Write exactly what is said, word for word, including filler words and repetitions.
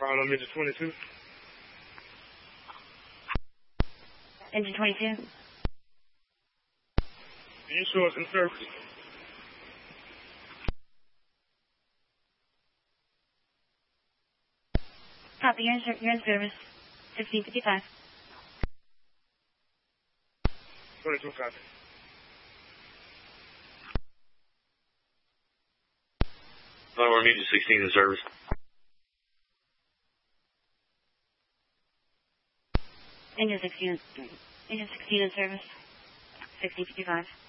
Follow engine twenty-two. Engine twenty-two. Can you show us in service? Copy, you're in, ser- you're in service. fifteen fifty-five. twenty-two, copy. Flower engine sixteen in service. Engine sixteen. Engine sixteen in service. sixteen fifty-five.